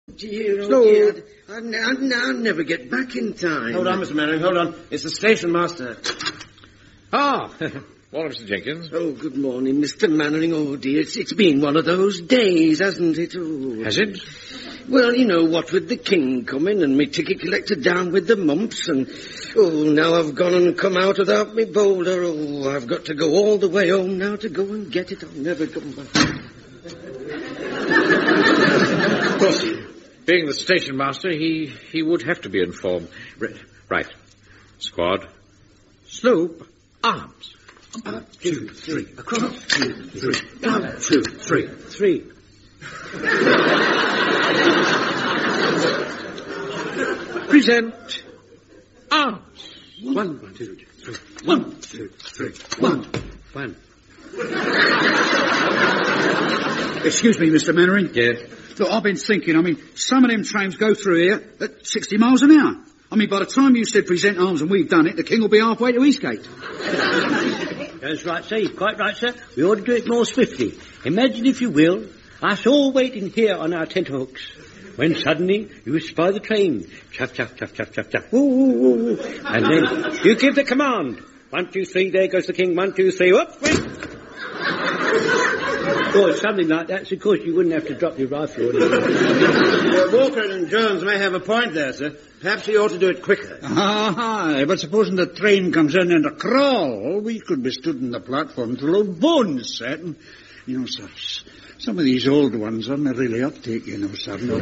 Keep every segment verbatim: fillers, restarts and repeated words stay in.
Dear, oh Slow. dear. I'll, I'll, I'll never get back in time. Hold on, Mister Mannering, hold on. It's the station master. Ah, morning, Mister Jenkins. Oh, good morning, Mister Mannering. Oh, dear, it's, it's been one of those days, hasn't it? Oh. Has it? Well, you know, what with the king coming and me ticket collector down with the mumps and... Oh, now I've gone and come out without me boulder. Oh, I've got to go all the way home now to go and get it. I'll never come back. Of course, being the station master, he, he would have to be informed. Right. right. Squad. Slope. Arms. One, two, three. Across. Two, three. Down. Two, three. Three. Present. Arms. One, two, three. One, two, three. One. One. Excuse me, Mister Mannering. Yes. Look, I've been thinking, I mean, some of them trains go through here at sixty miles an hour. I mean, by the time you said present arms and we've done it, the king will be halfway to Eastgate. That's right, sir. You're quite right, sir. We ought to do it more swiftly. Imagine, if you will, us all waiting here on our tenterhooks, when suddenly you spy the train. Chuff, chuff, chuff, chuff, chuff, chuff. Woo, woo, woo, woo. And then you give the command. One, two, three, there goes the king. One, two, three, whoop, wait. Of course, something like that, so of course you wouldn't have to drop your rifle. Uh, Walker and Jones may have a point there, sir. Perhaps he ought to do it quicker. Ah, but supposing the train comes in in a crawl, we could be stood on the platform till our bones set. And, you know, sir, some of these old ones aren't really uptake, you know, sir. No.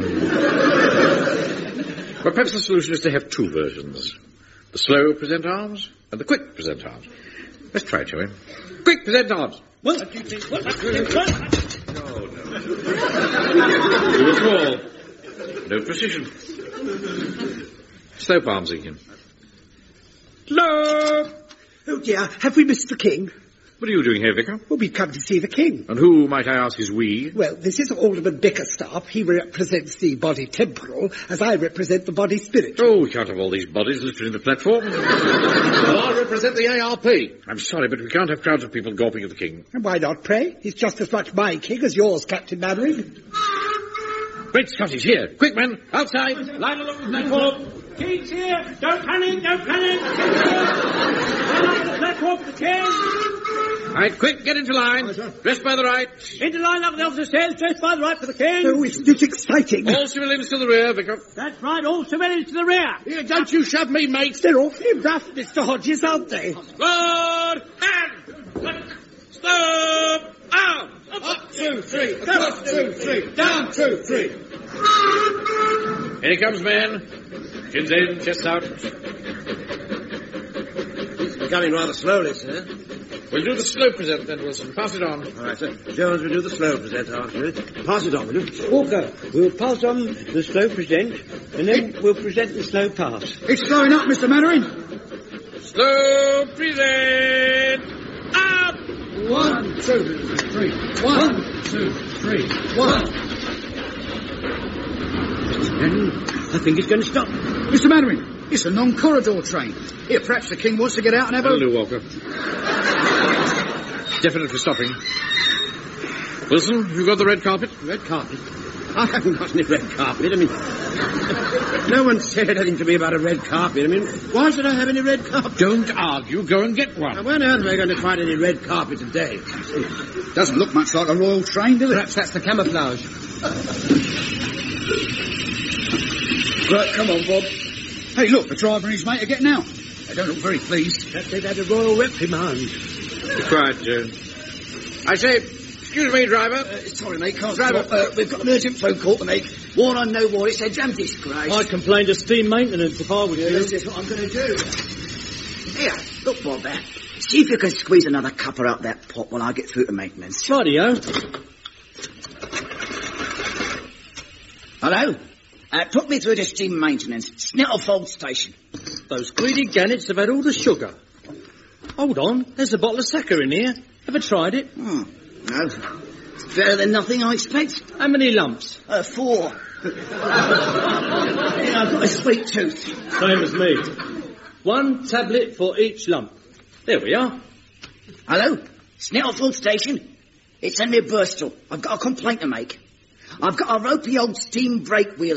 Well, perhaps the solution is to have two versions. The slow present arms and the quick present arms. Let's try it, shall we? Quick present arms. One, two, three, one, two, one. No, no. You recall. No precision. Slope arms again. Slope! Oh dear, have we missed the king? What are you doing here, Vicar? Well, we've come to see the king. And who, might I ask, is we? Well, this is Alderman Bickerstaff. He represents the body temporal, as I represent the body spiritual. Oh, we can't have all these bodies littering the platform. Well, I represent the A R P. I'm sorry, but we can't have crowds of people gawping at the king. And why not, pray? He's just as much my king as yours, Captain Mannering. Great Scott, he's here. Quick, men, outside. Line along the platform. King's here. Don't panic, don't panic. King's here. Line up the platform for the king. Right, quick, get into line. Dress by the right. Into line up the opposite stairs, dressed by the right for the king. Oh, isn't it exciting? All civilians to the rear, Vicar. That's right, all civilians to the rear. Here, don't you shove me, mate. They're awfully rough, Mister Hodges, aren't they? Squad, and stop, out. Up, two, three, across, two, three, down, two, three. Here he comes, men. Chins in, chest out. He's becoming rather slowly, sir. We'll do the slow present then, Wilson. Pass it on. All right, sir. Jones will do the slow present after it. Pass it on, will you? Walker, we'll pass on the slow present, and then we'll present the slow pass. It's slowing up, Mister Mannering. Slow present. Up. One, two, three. One, two, three. One. Mister Mannering, I think it's going to stop. Mister Mannering, it's a non-corridor train. Here, perhaps the king wants to get out and have a... That'll do, Walker. Definitely stopping. Wilson, you got the red carpet? Red carpet? I haven't got any red carpet. I mean, no one said anything to me about a red carpet. I mean, why should I have any red carpet? Don't argue. Go and get one. Now, where on earth am I going to find any red carpet today? Doesn't look much like a royal train, does it? Perhaps that's the camouflage. Right, come on, Bob. Hey, look, the driver and his mate are getting out. They don't look very pleased. Perhaps they've had a royal reprimand. Be quiet, Jones. I say, excuse me, driver. Uh, sorry, mate, can't drive. Uh, we've got an urgent phone call to make. War on no war. It's a damn disgrace. I'd complain to steam maintenance if I were Yeah, you. that's just what I'm going to do. Here, look, Bob, there. See if you can squeeze another cuppa out that pot while I get through to maintenance. Rightio. Hello? Uh, put me through to steam maintenance. Snitterfold Station. Those greedy gannets have had all the sugar. Hold on, there's a bottle of Saka in here. Ever tried it? Hmm. No. It's better than nothing, I expect. How many lumps? Uh, four. Yeah, I've got a sweet tooth. Same as me. One tablet for each lump. There we are. Hello? Snitterfold Station? It's Henry Burstle. I've got a complaint to make. I've got a ropey old steam brake wheel